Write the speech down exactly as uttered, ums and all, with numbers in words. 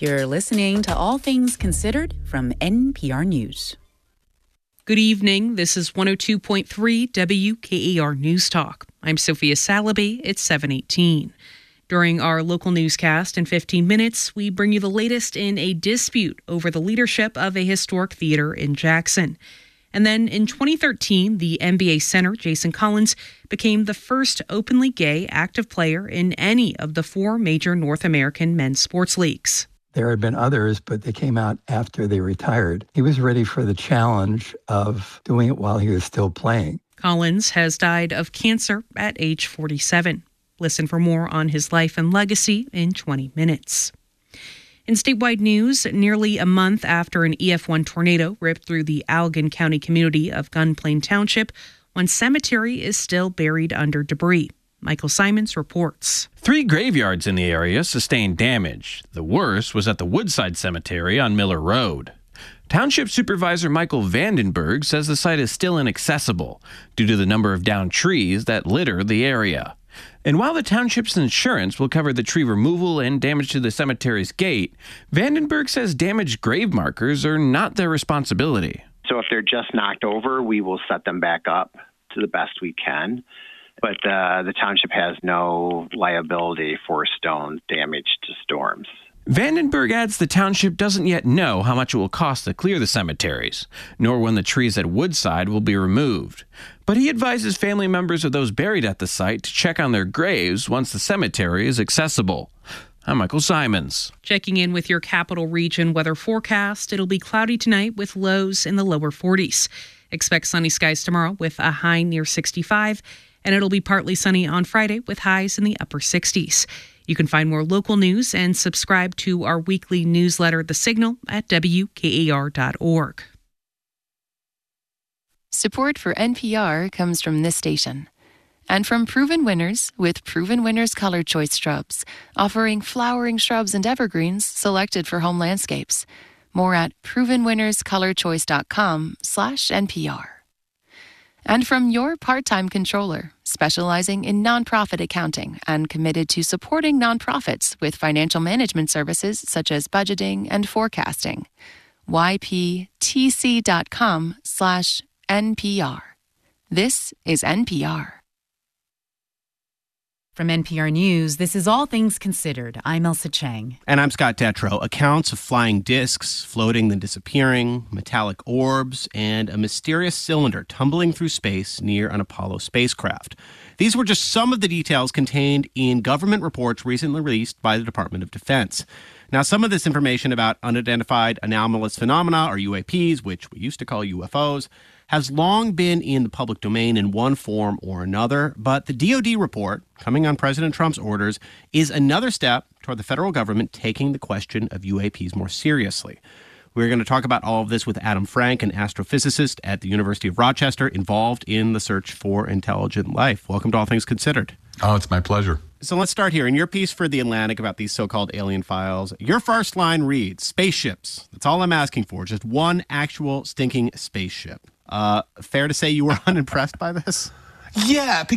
You're listening to All Things Considered from N P R News. Good evening. This is one oh two point three W K A R News Talk. I'm Sophia Salaby. It's seven eighteen. During our local newscast in fifteen minutes, we bring you the latest in a dispute over the leadership of a historic theater in Jackson. And then in twenty thirteen, the N B A center, Jason Collins, became the first openly gay active player in any of the four major North American men's sports leagues. There had been others, but they came out after they retired. He was ready for the challenge of doing it while he was still playing. Collins has died of cancer at age forty-seven. Listen for more on his life and legacy in twenty minutes. In statewide news, nearly a month after an E F one tornado ripped through the Allegan County community of Gunplain Township, one cemetery is still buried under debris. Michael Simons reports. Three graveyards in the area sustained damage. The worst was at the Woodside Cemetery on Miller Road. Township Supervisor Michael Vandenberg says the site is still inaccessible due to the number of downed trees that litter the area. And while the township's insurance will cover the tree removal and damage to the cemetery's gate, Vandenberg says damaged grave markers are not their responsibility. So if they're just knocked over, we will set them back up to the best we can. But uh, the township has no liability for stone damage to storms. Vandenberg adds the township doesn't yet know how much it will cost to clear the cemeteries, nor when the trees at Woodside will be removed. But he advises family members of those buried at the site to check on their graves once the cemetery is accessible. I'm Michael Simons. Checking in with your Capital Region weather forecast, it'll be cloudy tonight with lows in the lower forties. Expect sunny skies tomorrow with a high near sixty-five. And it'll be partly sunny on Friday with highs in the upper sixties. You can find more local news and subscribe to our weekly newsletter, The Signal, at W K A R dot org. Support for N P R comes from this station and from Proven Winners with Proven Winners Color Choice Shrubs, offering flowering shrubs and evergreens selected for home landscapes. More at proven winners color choice dot com slash N P R. And from your part-time controller, specializing in nonprofit accounting and committed to supporting nonprofits with financial management services such as budgeting and forecasting. Y P T C dot com slash N P R. This is N P R. From N P R News, this is All Things Considered. I'm Elsa Chang. And I'm Scott Detrow. Accounts of flying discs, floating then disappearing, metallic orbs, and a mysterious cylinder tumbling through space near an Apollo spacecraft. These were just some of the details contained in government reports recently released by the Department of Defense. Now, some of this information about unidentified anomalous phenomena, or U A Ps, which we used to call U F Os, has long been in the public domain in one form or another, but the D O D report, coming on President Trump's orders, is another step toward the federal government taking the question of U A Ps more seriously. We're going to talk about all of this with Adam Frank, an astrophysicist at the University of Rochester, involved in the search for intelligent life. Welcome to All Things Considered. Oh, it's my pleasure. So let's start here. In your piece for The Atlantic about these so-called alien files, your first line reads, spaceships. That's all I'm asking for, just one actual stinking spaceship. Uh, fair to say you were unimpressed by this? Yeah,